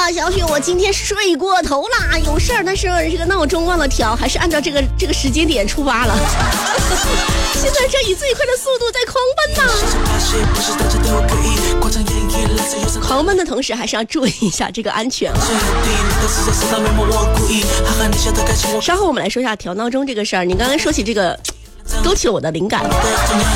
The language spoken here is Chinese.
小雪，我今天睡过头啦，有事儿，但是这个闹钟忘了调，还是按照这个时间点出发了。现在正以最快的速度在狂奔呢。狂奔的同时，还是要注意一下这个安全啊。稍后我们来说一下调闹钟这个事儿。你刚刚说起这个，勾起了我的灵感。